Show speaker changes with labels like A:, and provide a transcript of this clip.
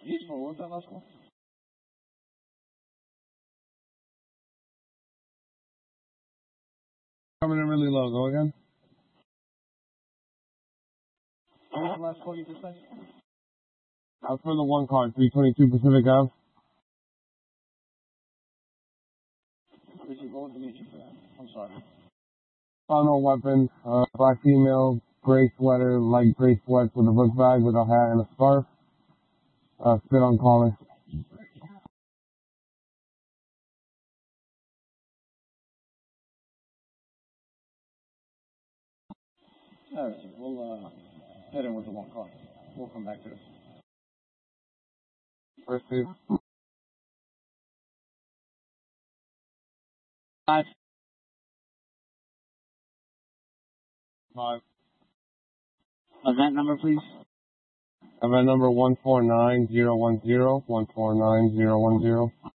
A: Useful, what was that last one?
B: Coming in really low. Go again.
A: What was the last call you just said?
B: That's for the one car, 322 Pacific Ave.
A: Richard, what was the mission for that? I'm sorry.
B: Unknown weapon, black female, gray sweater, light gray sweats with a book bag with a hat and a scarf. Spit on collar.
A: All right, sir. We'll head in with the one car. We'll come back to this.
B: First two.
A: 5.
B: 5.
A: Event number, please.
B: Event number 149010. 149010.